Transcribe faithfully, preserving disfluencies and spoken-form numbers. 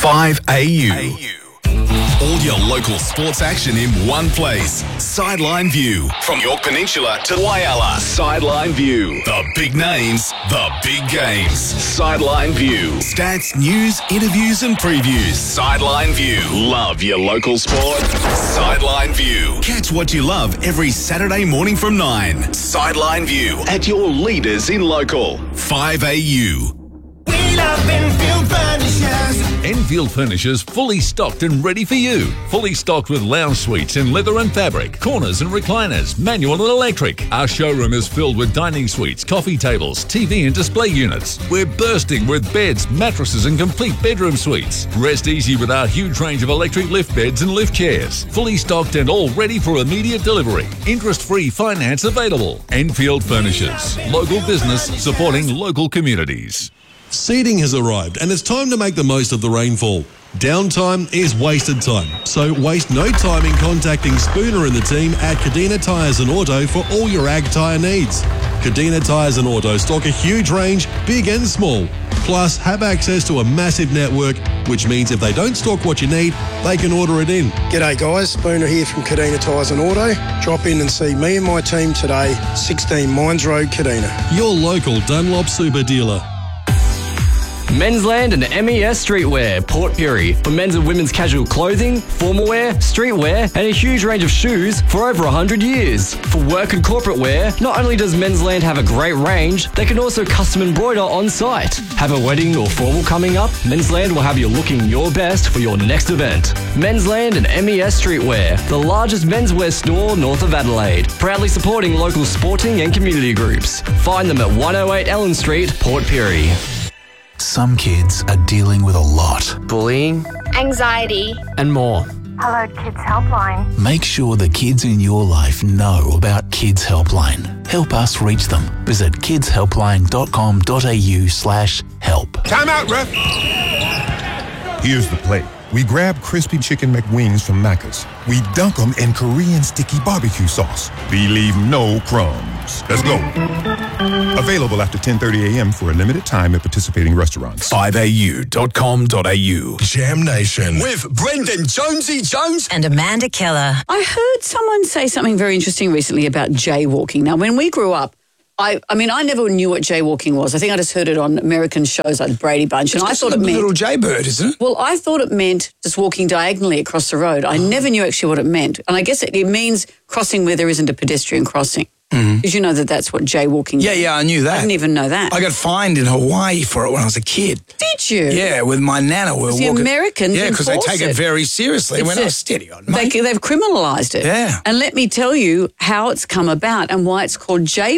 five A U. All your local sports action in one place. Sideline View. From York Peninsula to Whyalla. Sideline View. The big names, the big games. Sideline View. Stats, news, interviews and previews. Sideline View. Love your local sport? Sideline View. Catch what you love every Saturday morning from nine. Sideline View. At your leaders in local. five A U. We love Enfield Furnishers. Enfield Furnishers fully stocked and ready for you. Fully stocked with lounge suites in leather and fabric, corners and recliners, manual and electric. Our showroom is filled with dining suites, coffee tables, T V and display units. We're bursting with beds, mattresses and complete bedroom suites. Rest easy with our huge range of electric lift beds and lift chairs. Fully stocked and all ready for immediate delivery. Interest-free finance available. Enfield Furnishers. Local business supporting local communities. Seeding has arrived and it's time to make the most of the rainfall. Downtime is wasted time, so waste no time in contacting Spooner and the team at Kadina Tyres and Auto for all your ag tyre needs. Kadina Tyres and Auto stock a huge range, big and small, plus have access to a massive network, which means if they don't stock what you need, they can order it in. G'day guys, Spooner here from Kadina Tyres and Auto. Drop in and see me and my team today, sixteen Mines Road, Kadina. Your local Dunlop Super Dealer. Mensland and M E S Streetwear, Port Pirie. For men's and women's casual clothing, formal wear, streetwear, and a huge range of shoes for over one hundred years. For work and corporate wear, not only does Mensland have a great range, they can also custom embroider on site. Have a wedding or formal coming up? Mensland will have you looking your best for your next event. Mensland and M E S Streetwear, the largest menswear store north of Adelaide. Proudly supporting local sporting and community groups. Find them at one oh eight Ellen Street, Port Pirie. Some kids are dealing with a lot. Bullying, anxiety, and more. Hello Kids Helpline. Make sure the kids in your life know about Kids Helpline. Help us reach them. Visit kidshelpline.com.au slash help. Time out, ref. Here's the play. We grab crispy chicken McWings from Macca's. We dunk them in Korean sticky barbecue sauce. We leave no crumbs. Let's go. Available after ten thirty a.m. for a limited time at participating restaurants. five A U dot com dot A U. Jam Nation. With Brendan Jonesy Jones and Amanda Keller. I heard someone say something very interesting recently about jaywalking. Now, when we grew up, I, I mean, I never knew what jaywalking was. I think I just heard it on American shows like Brady Bunch, and it's I thought a it meant little jaybird, isn't it? Well, I thought it meant just walking diagonally across the road. I oh. never knew actually what it meant, and I guess it, it means crossing where there isn't a pedestrian crossing. Because mm-hmm. you know that that's what jaywalking Yeah, is. yeah, I knew that. I didn't even know that. I got fined in Hawaii for it when I was a kid. Did you? Yeah, with my nana. We were the walking. Americans Yeah, because they take it, it very seriously. It's when a, I was steady on, mate. They, they've criminalised it. Yeah. And let me tell you how it's come about and why it's called jaywalking.